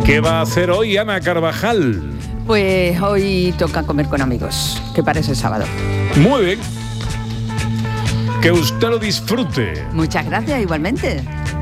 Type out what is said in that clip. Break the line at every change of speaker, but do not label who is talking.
¿Qué va a hacer hoy Ana Carvajal?
Pues hoy toca comer con amigos, que parece sábado.
Muy bien. Que usted lo disfrute.
Muchas gracias, igualmente.